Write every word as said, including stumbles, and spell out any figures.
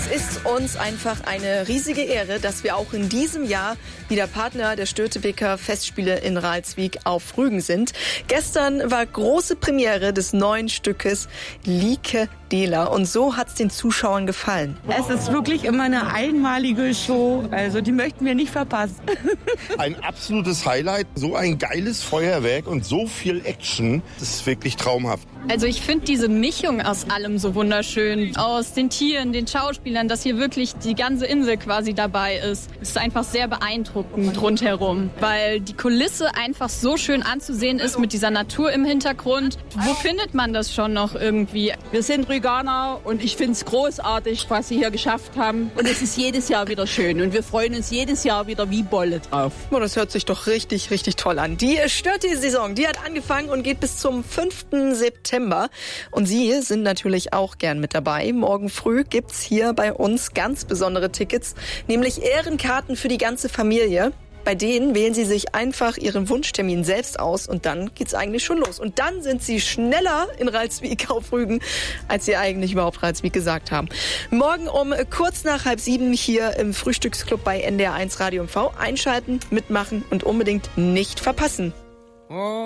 ist uns einfach eine riesige Ehre, dass wir auch in diesem Jahr wieder Partner der Störtebeker Festspiele in Ralswiek auf Rügen sind. Gestern war große Premiere des neuen Stückes Like Dela und so hat es den Zuschauern gefallen. Es ist wirklich immer eine einmalige Show, also die möchten wir nicht verpassen. Ein absolutes Highlight, so ein geiles Feuerwerk und so viel Action, das ist wirklich traumhaft. Also ich finde diese Mischung aus allem so wunderschön, aus den Tieren, den Schauspielern, dass hier wirklich die ganze Insel quasi dabei ist. Es ist einfach sehr beeindruckend rundherum, weil die Kulisse einfach so schön anzusehen ist mit dieser Natur im Hintergrund. Wo findet man das schon noch irgendwie? Wir sind Rüganer und ich finde es großartig, was sie hier geschafft haben. Und es ist jedes Jahr wieder schön und wir freuen uns jedes Jahr wieder wie Bolle drauf. Oh, das hört sich doch richtig, richtig toll an. Die Störte-Saison, die hat angefangen und geht bis zum fünften September. Und Sie sind natürlich auch gern mit dabei. Morgen früh gibt's hier bei uns ganz besondere Tickets, nämlich Ehrenkarten für die ganze Familie. Bei denen wählen Sie sich einfach Ihren Wunschtermin selbst aus und dann geht's eigentlich schon los. Und dann sind Sie schneller in Ralswiek auf Rügen, als Sie eigentlich überhaupt Ralswiek gesagt haben. Morgen um kurz nach halb sieben hier im Frühstücksclub bei N D R eins Radio und V einschalten, mitmachen und unbedingt nicht verpassen.